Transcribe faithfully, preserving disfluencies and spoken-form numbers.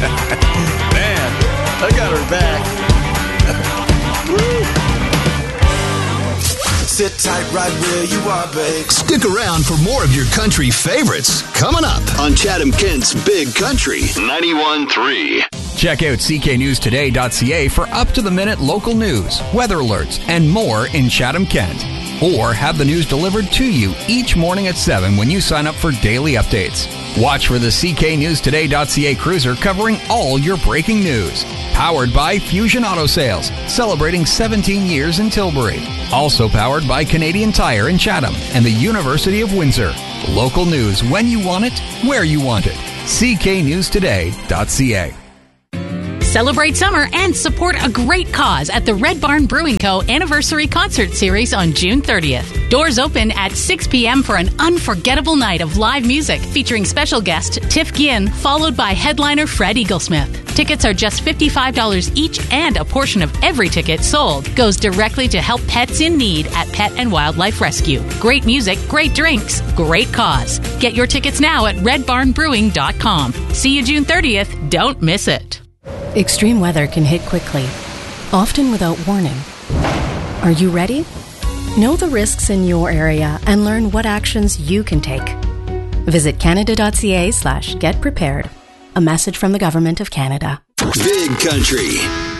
Man, I got her back. Sit tight right where you are, babe. Stick around for more of your country favorites coming up on Chatham-Kent's Big Country ninety-one point three. Check out c k news today dot c a for up-to-the-minute local news, weather alerts, and more in Chatham-Kent. Or have the news delivered to you each morning at seven when you sign up for daily updates. Watch for the c k news today dot c a cruiser covering all your breaking news. Powered by Fusion Auto Sales, celebrating seventeen years in Tilbury. Also powered by Canadian Tire in Chatham and the University of Windsor. Local news when you want it, where you want it. c k news today dot c a. Celebrate summer and support a great cause at the Red Barn Brewing Co. Anniversary Concert Series on June thirtieth. Doors open at six p.m. for an unforgettable night of live music featuring special guest Tiff Ginn, followed by headliner Fred Eaglesmith. Tickets are just fifty-five dollars each, and a portion of every ticket sold goes directly to help pets in need at Pet and Wildlife Rescue. Great music, great drinks, great cause. Get your tickets now at red barn brewing dot com. See you June thirtieth. Don't miss it. Extreme weather can hit quickly, often without warning. Are you ready? Know the risks in your area and learn what actions you can take. Visit canada dot c a slash get prepared. A message from the Government of Canada. Big Country